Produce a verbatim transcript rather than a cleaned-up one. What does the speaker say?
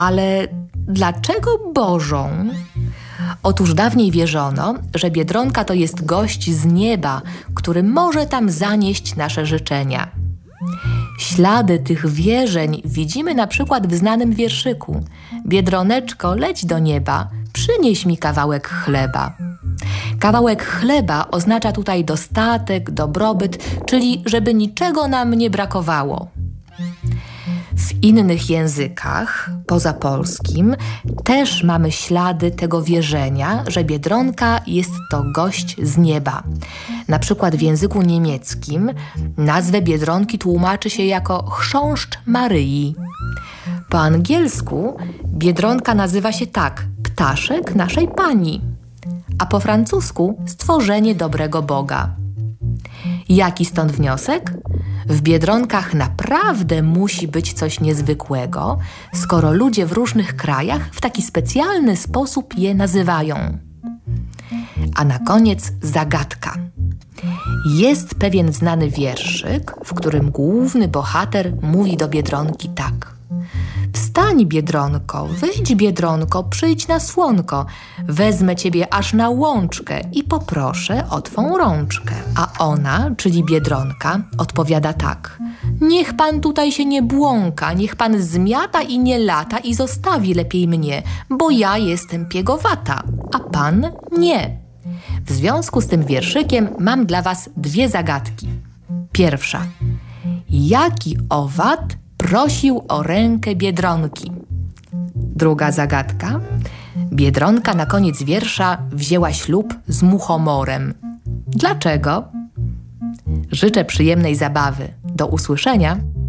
Ale dlaczego Bożą? Otóż dawniej wierzono, że Biedronka to jest gość z nieba, który może tam zanieść nasze życzenia. Ślady tych wierzeń widzimy na przykład w znanym wierszyku: Biedroneczko, leć do nieba, przynieś mi kawałek chleba. Kawałek chleba oznacza tutaj dostatek, dobrobyt, czyli żeby niczego nam nie brakowało. W innych językach, poza polskim, też mamy ślady tego wierzenia, że Biedronka jest to gość z nieba. Na przykład w języku niemieckim nazwę Biedronki tłumaczy się jako chrząszcz Maryi. Po angielsku Biedronka nazywa się tak: ptaszek naszej Pani, a po francusku stworzenie dobrego Boga. Jaki stąd wniosek? W Biedronkach naprawdę musi być coś niezwykłego, skoro ludzie w różnych krajach w taki specjalny sposób je nazywają. A na koniec zagadka. Jest pewien znany wierszyk, w którym główny bohater mówi do Biedronki tak: wstań, Biedronko, wyjdź, Biedronko, przyjdź na słonko, wezmę ciebie aż na łączkę i poproszę o twą rączkę. A ona, czyli Biedronka, odpowiada tak: niech pan tutaj się nie błąka, niech pan zmiata i nie lata i zostawi lepiej mnie, bo ja jestem piegowata, a pan nie. W związku z tym wierszykiem mam dla was dwie zagadki. Pierwsza. Jaki owad prosił o rękę Biedronki? Druga zagadka. Biedronka na koniec wiersza wzięła ślub z muchomorem. Dlaczego? Życzę przyjemnej zabawy. Do usłyszenia.